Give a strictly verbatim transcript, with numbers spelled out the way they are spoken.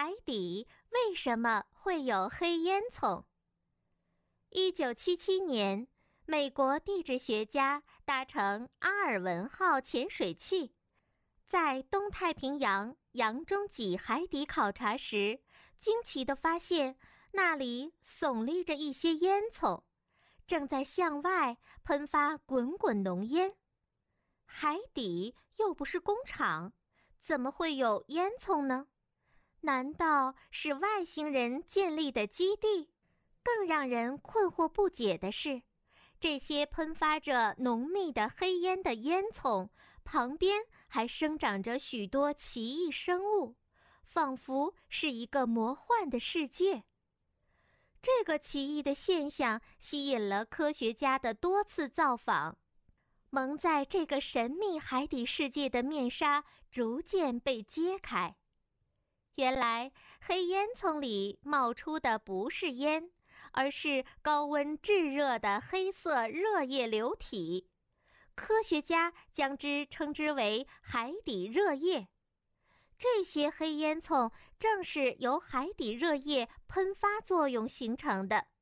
海底为什么会有黑烟囱？一九七七年，美国地质学家搭乘阿尔文号潜水器，在东太平洋洋中脊海底考察时，惊奇地发现那里耸立着一些烟囱，正在向外喷发滚滚浓烟。海底又不是工厂，怎么会有烟囱呢？难道是外星人建立的基地？更让人困惑不解的是，这些喷发着浓密的黑烟的烟囱旁边还生长着许多奇异生物，仿佛是一个魔幻的世界。这个奇异的现象吸引了科学家的多次造访，蒙在这个神秘海底世界的面纱逐渐被揭开。原来黑烟囱里冒出的不是烟，而是高温炙热的黑色热液流体，科学家将之称之为海底热液。这些黑烟囱正是由海底热液喷发作用形成的。